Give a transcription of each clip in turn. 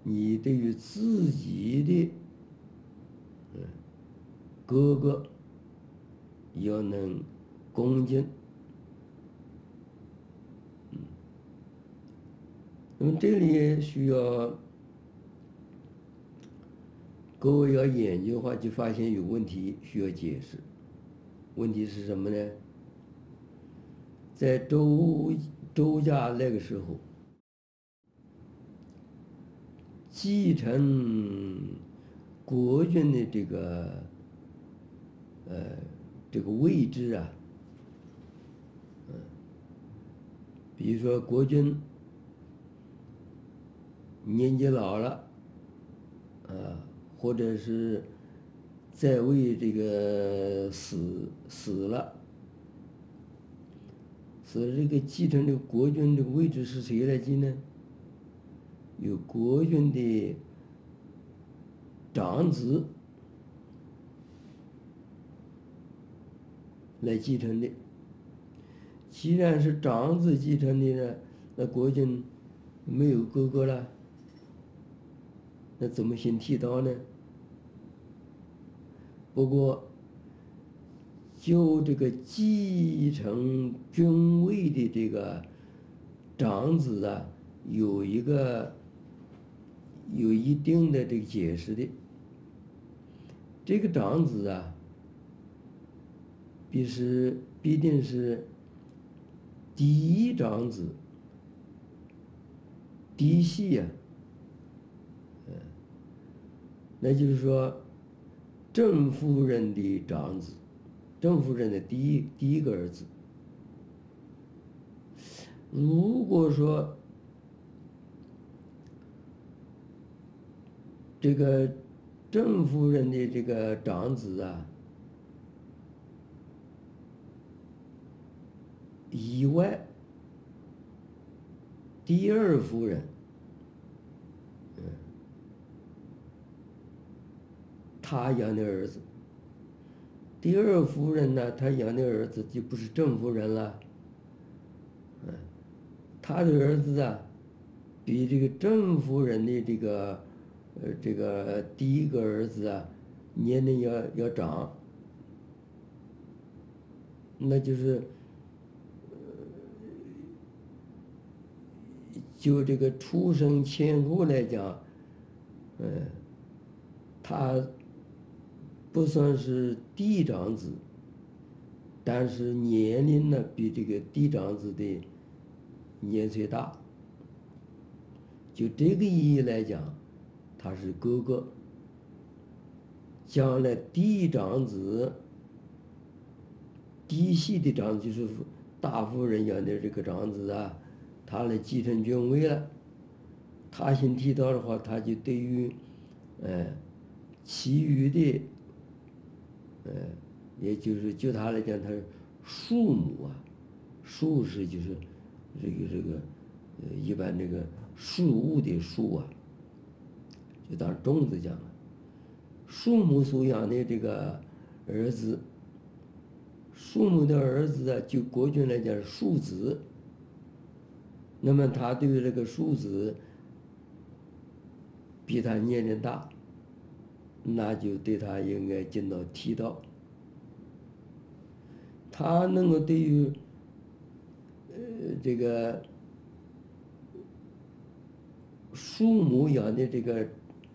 你对于自己的哥哥要能恭敬。那么这里需要各位要研究的话，就发现有问题需要解释。问题是什么呢？在周家那个时候，继承国君的这个位置啊，比如说国君年纪老了，或者是在位这个死了，这个继承这个国君这个位置是谁来继呢？由国君的长子来继承的。既然是长子继承的呢，那国君没有哥哥了，那怎么行剃刀呢？不过，就这个继承君位的这个长子啊，有一定的这个解释的。这个长子啊，必定是第一长子，嫡系呀，那就是说，郑夫人的长子，郑夫人的第一个儿子。如果说这个郑夫人的这个长子啊，以外，第二夫人，她养的儿子，第二夫人呢，她养的儿子就不是郑夫人了，她的儿子啊，比这个郑夫人的这个第一个儿子啊，年龄要长，那就是就这个出生前后来讲，他不算是嫡长子，但是年龄呢比这个嫡长子的年岁大，就这个意义来讲，他是哥哥。将来嫡长子、嫡系的长子，就是大夫人养的这个长子啊，他来继承君位了。他行剃刀的话，他就对于其余的也就是就他来讲，他庶母啊，庶是就是这个一般这个庶物的庶啊，就当种子讲了。庶母所养的这个儿子，庶母的儿子啊，就国君来讲是庶子。那么他对于这个庶子比他年龄大，那就对他应该尽到剃刀。他能够对于这个庶母养的这个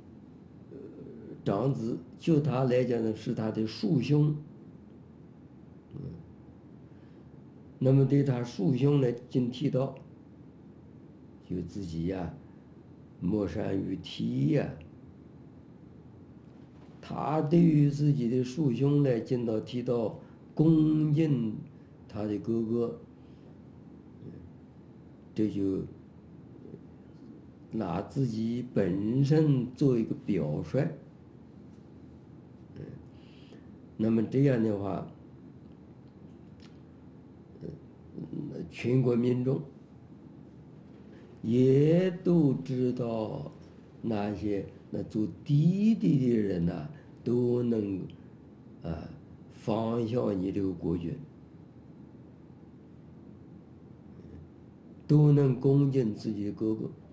长子，就他来讲呢，是他的庶兄。那么对他庶兄来进剃刀，就自己呀，莫善于剃呀。他对于自己的庶兄来尽到剃刀，恭敬他的哥哥，这就拿自己本身做一个表率。那么这样的话，全国民众也都知道，那些做弟弟的人呐，都能仿效你这个国君，都能恭敬自己的哥哥。